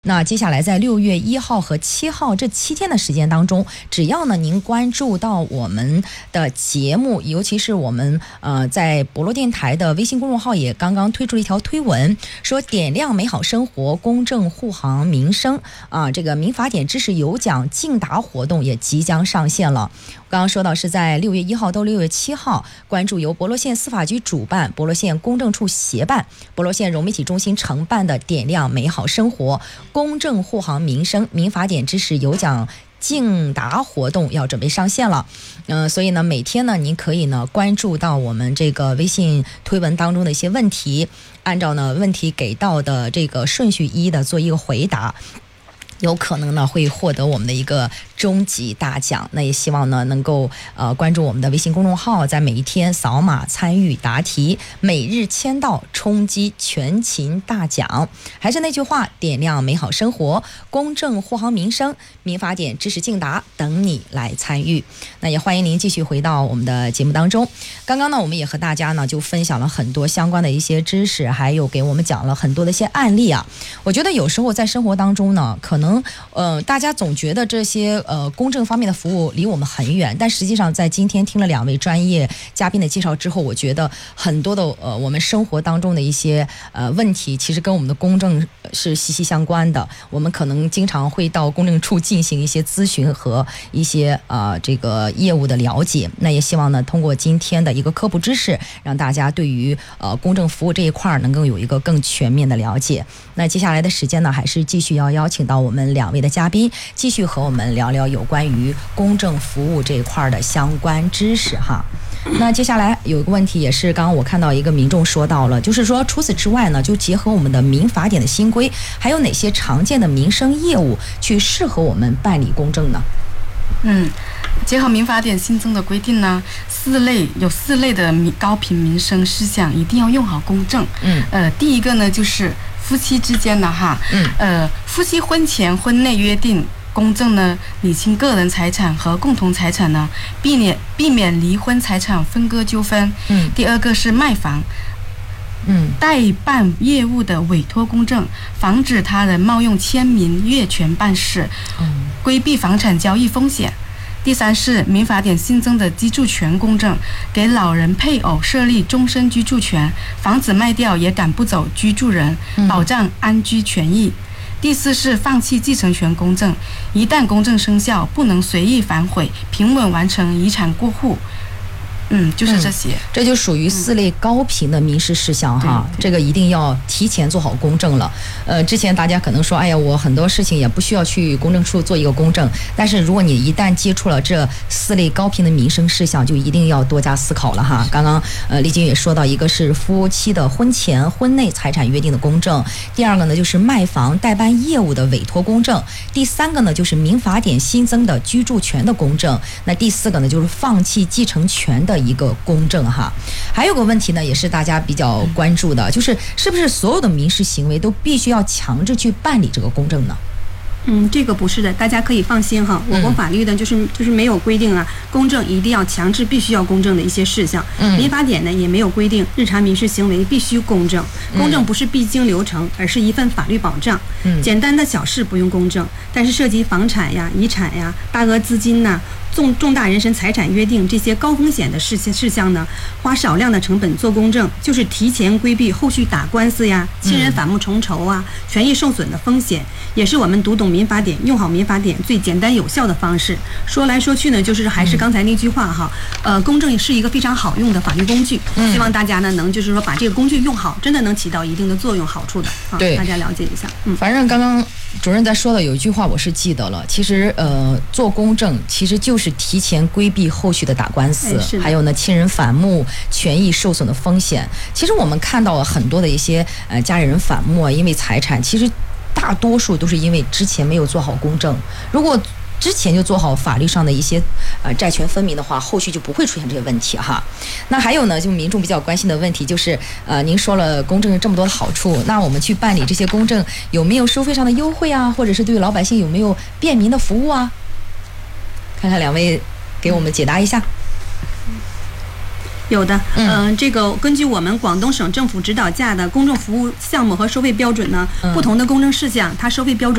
那接下来在6月1号和7号这7天的时间当中，只要呢您关注到我们的节目，尤其是我们在博罗电台的微信公众号也刚刚推出了一条推文，说点亮美好生活，公正护航民生这个民法典知识有奖竞答活动也即将上线了。刚刚说到是在6月1号到6月7号，关注由博罗县司法局主办、博罗县公证处协办、博罗县融媒体中心承办的点亮美好生活，公正护航民生民法典知识有奖竞答活动要准备上线了。所以呢每天呢您可以呢关注到我们这个微信推文当中的一些问题，按照呢问题给到的这个顺序一一的做一个回答，有可能呢会获得我们的一个终极大奖。那也希望呢能够关注我们的微信公众号，在每一天扫码参与答题，每日签到冲击全勤大奖。还是那句话，点亮美好生活，公正护航民生，民法典知识竞答等你来参与。那也欢迎您继续回到我们的节目当中。刚刚呢我们也和大家呢就分享了很多相关的一些知识，还有给我们讲了很多的一些案例啊。我觉得有时候在生活当中呢，可能大家总觉得这些公证方面的服务离我们很远，但实际上在今天听了2位专业嘉宾的介绍之后，我觉得很多的我们生活当中的一些问题，其实跟我们的公证是息息相关的。我们可能经常会到公证处进行一些咨询和一些这个业务的了解。那也希望呢通过今天的一个科普知识，让大家对于公证服务这一块能够有一个更全面的了解。那接下来的时间呢，还是继续要邀请到我们2位的嘉宾，继续和我们聊聊有关于公证服务这一块的相关知识哈。那接下来有一个问题，也是刚刚我看到一个民众说到了，就是说除此之外呢，就结合我们的民法典的新规，还有哪些常见的民生业务去适合我们办理公证呢？ 结合民法典新增的规定呢，有4类的高频民生事项一定要用好公证。第一个呢就是夫妻之间的夫妻婚前婚内约定公证呢，理清个人财产和共同财产呢，避免离婚财产分割纠纷。第二个是卖房代办业务的委托公证，防止他人冒用签名越权办事，规避房产交易风险。第三是民法典新增的居住权公证，给老人配偶设立终身居住权，防止卖掉也赶不走居住人，保障安居权益。第四是放弃继承权公证，一旦公证生效，不能随意反悔，平稳完成遗产过户。就是这些， 这就属于4类高频的民事事项哈。这个一定要提前做好公证了。之前大家可能说，哎呀，我很多事情也不需要去公证处做一个公证，但是如果你一旦接触了这4类高频的民生事项，就一定要多加思考了哈。刚刚丽君也说到，一个是夫妻的婚前婚内财产约定的公证，第二个呢就是卖房代办业务的委托公证，第三个呢就是民法典新增的居住权的公证，那第4个呢就是放弃继承权的一个公证哈。还有个问题呢，也是大家比较关注的，就是是不是所有的民事行为都必须要强制去办理这个公证呢？ 这个不是的，大家可以放心哈。我国法律的就是没有规定公证一定要强制必须要公证的一些事项。民法典呢也没有规定日常民事行为必须公证，公证不是必经流程，而是一份法律保障。简单的小事不用公证，但是涉及房产呀、遗产呀、大额资金呐、重大人身财产约定这些高风险的事项呢，花少量的成本做公证，就是提前规避后续打官司呀、亲人反目重仇啊、权益受损的风险，也是我们读懂民法典、用好民法典最简单有效的方式。说来说去呢，就是还是刚才那句话哈，公证是一个非常好用的法律工具，希望大家呢能就是说把这个工具用好，真的能起到一定的作用好处的啊， 对， 大家了解一下。 反正刚刚主任在说的有一句话我是记得了，其实做公证其实就是提前规避后续的打官司，还有呢亲人反目、权益受损的风险。其实我们看到了很多的一些家里人反目因为财产，其实大多数都是因为之前没有做好公证。如果之前就做好法律上的一些债权分明的话，后续就不会出现这些问题哈。那还有呢，就民众比较关心的问题就是您说了公证这么多的好处，那我们去办理这些公证有没有收费上的优惠啊，或者是对老百姓有没有便民的服务啊？看看2位给我们解答一下。 有的，这个根据我们广东省政府指导价的公证服务项目和收费标准呢，不同的公证事项它收费标准